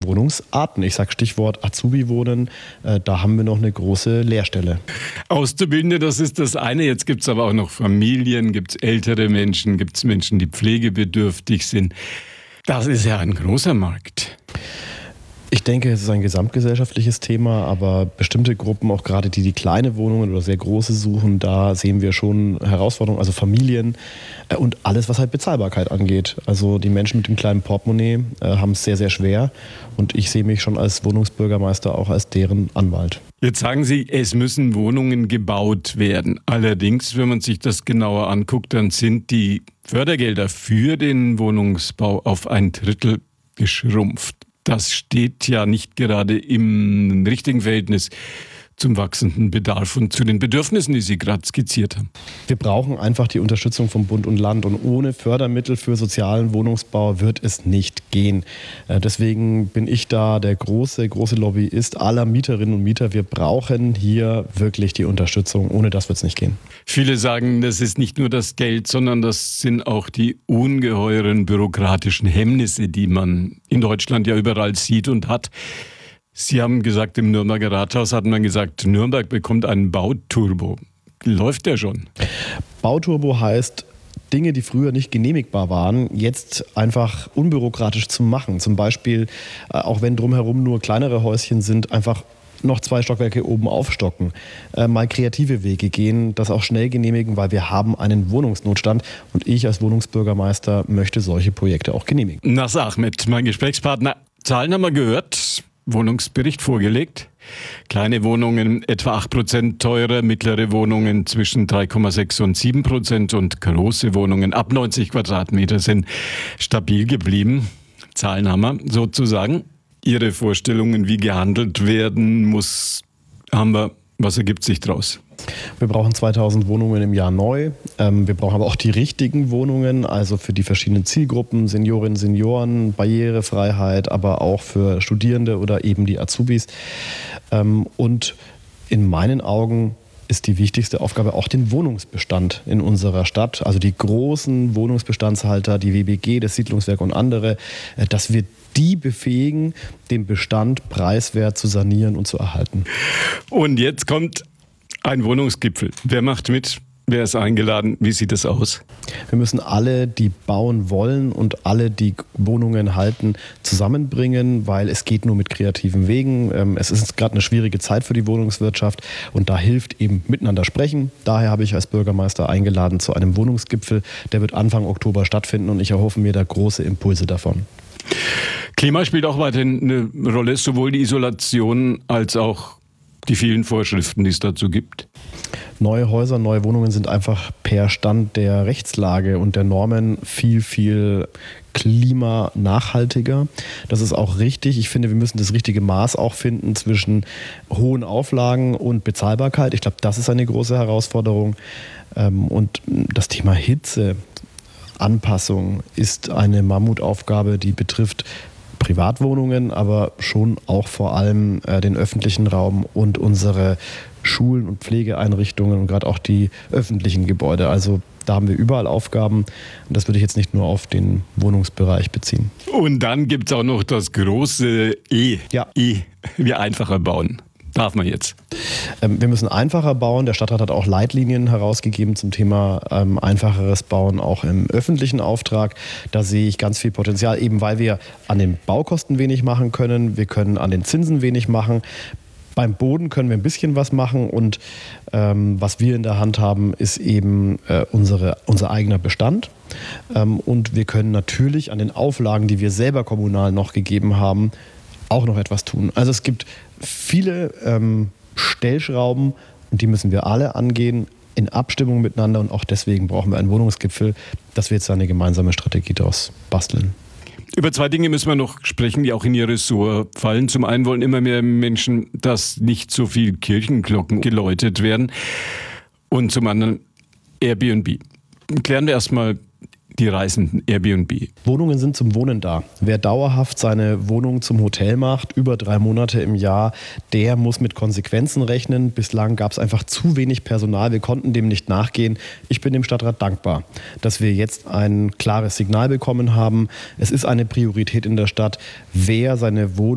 Wohnungsarten. Ich sage Stichwort Azubi-Wohnen, da haben wir noch eine große Leerstelle. Auszubildende, das ist das eine. Jetzt gibt es aber auch noch Familien, gibt es ältere Menschen, gibt es Menschen, die pflegebedürftig sind. Das ist ja ein großer Markt. Ich denke, es ist ein gesamtgesellschaftliches Thema, aber bestimmte Gruppen, auch gerade die kleine Wohnungen oder sehr große suchen, da sehen wir schon Herausforderungen, also Familien und alles, was halt Bezahlbarkeit angeht. Also die Menschen mit dem kleinen Portemonnaie haben es sehr, sehr schwer und ich sehe mich schon als Wohnungsbürgermeister auch als deren Anwalt. Jetzt sagen Sie, es müssen Wohnungen gebaut werden. Allerdings, wenn man sich das genauer anguckt, dann sind die Fördergelder für den Wohnungsbau auf 1/3 geschrumpft. Das steht ja nicht gerade im richtigen Verhältnis zum wachsenden Bedarf und zu den Bedürfnissen, die Sie gerade skizziert haben. Wir brauchen einfach die Unterstützung von Bund und Land und ohne Fördermittel für sozialen Wohnungsbau wird es nicht gehen. Deswegen bin ich da der große Lobbyist aller Mieterinnen und Mieter. Wir brauchen hier wirklich die Unterstützung. Ohne das wird es nicht gehen. Viele sagen, das ist nicht nur das Geld, sondern das sind auch die ungeheuren bürokratischen Hemmnisse, die man in Deutschland ja überall sieht und hat. Sie haben gesagt, im Nürnberger Rathaus hat man gesagt, Nürnberg bekommt einen Bauturbo. Läuft der schon? Bauturbo heißt, Dinge, die früher nicht genehmigbar waren, jetzt einfach unbürokratisch zu machen. Zum Beispiel, auch wenn drumherum nur kleinere Häuschen sind, einfach noch 2 Stockwerke oben aufstocken, mal kreative Wege gehen, das auch schnell genehmigen, weil wir haben einen Wohnungsnotstand und ich als Wohnungsbürgermeister möchte solche Projekte auch genehmigen. Nas Ahmed, mein Gesprächspartner. Zahlen haben wir gehört. Wohnungsbericht vorgelegt. Kleine Wohnungen etwa 8% teurer, mittlere Wohnungen zwischen 3,6 und 7% und große Wohnungen ab 90 Quadratmeter sind stabil geblieben. Zahlen haben wir sozusagen. Ihre Vorstellungen, wie gehandelt werden muss, haben wir. Was ergibt sich daraus? Wir brauchen 2000 Wohnungen im Jahr neu. Wir brauchen aber auch die richtigen Wohnungen, also für die verschiedenen Zielgruppen, Seniorinnen, Senioren, Barrierefreiheit, aber auch für Studierende oder eben die Azubis. Und in meinen Augen ist die wichtigste Aufgabe auch den Wohnungsbestand in unserer Stadt, also die großen Wohnungsbestandshalter, die WBG, das Siedlungswerk und andere, dass wir die befähigen, den Bestand preiswert zu sanieren und zu erhalten. Und jetzt kommt ein Wohnungsgipfel. Wer macht mit? Wer ist eingeladen? Wie sieht es aus? Wir müssen alle, die bauen wollen und alle, die Wohnungen halten, zusammenbringen, weil es geht nur mit kreativen Wegen. Es ist gerade eine schwierige Zeit für die Wohnungswirtschaft und da hilft eben miteinander sprechen. Daher habe ich als Bürgermeister eingeladen zu einem Wohnungsgipfel. Der wird Anfang Oktober stattfinden und ich erhoffe mir da große Impulse davon. Klima spielt auch weiterhin eine Rolle, sowohl die Isolation als auch die vielen Vorschriften, die es dazu gibt. Neue Häuser, neue Wohnungen sind einfach per Stand der Rechtslage und der Normen viel klimanachhaltiger. Das ist auch richtig. Ich finde, wir müssen das richtige Maß auch finden zwischen hohen Auflagen und Bezahlbarkeit. Ich glaube, das ist eine große Herausforderung. Und das Thema Hitze, Anpassung ist eine Mammutaufgabe, die betrifft Privatwohnungen, aber schon auch vor allem den öffentlichen Raum und unsere Schulen und Pflegeeinrichtungen und gerade auch die öffentlichen Gebäude. Also da haben wir überall Aufgaben und das würde ich jetzt nicht nur auf den Wohnungsbereich beziehen. Und dann gibt es auch noch das große E. Ja. E, wie einfacher bauen. Darf man jetzt? Wir müssen einfacher bauen. Der Stadtrat hat auch Leitlinien herausgegeben zum Thema einfacheres Bauen, auch im öffentlichen Auftrag. Da sehe ich ganz viel Potenzial, eben weil wir an den Baukosten wenig machen können. Wir können an den Zinsen wenig machen. Beim Boden können wir ein bisschen was machen und was wir in der Hand haben, ist eben unser eigener Bestand. Und wir können natürlich an den Auflagen, die wir selber kommunal noch gegeben haben, auch noch etwas tun. Also es gibt viele Stellschrauben und die müssen wir alle angehen in Abstimmung miteinander und auch deswegen brauchen wir einen Wohnungsgipfel, dass wir jetzt eine gemeinsame Strategie daraus basteln. Über 2 Dinge müssen wir noch sprechen, die auch in Ihr Ressort fallen. Zum einen wollen immer mehr Menschen, dass nicht so viel Kirchenglocken geläutet werden und zum anderen Airbnb. Klären wir erstmal die Reisenden, Airbnb. Wohnungen sind zum Wohnen da. Wer dauerhaft seine Wohnung zum Hotel macht, über 3 Monate im Jahr, der muss mit Konsequenzen rechnen. Bislang gab es einfach zu wenig Personal. Wir konnten dem nicht nachgehen. Ich bin dem Stadtrat dankbar, dass wir jetzt ein klares Signal bekommen haben. Es ist eine Priorität in der Stadt, wer seine Wohnung